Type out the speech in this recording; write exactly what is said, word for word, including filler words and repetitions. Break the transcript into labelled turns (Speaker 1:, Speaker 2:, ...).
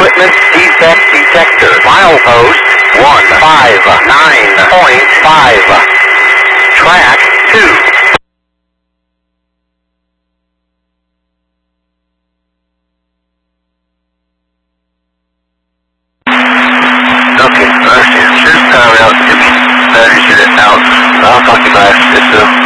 Speaker 1: equipment defect detector. Milepost one five nine point five. Track two. Okay, understand. Here's time out. Give me batteries unit out. I'll talk to you guys. It's, uh,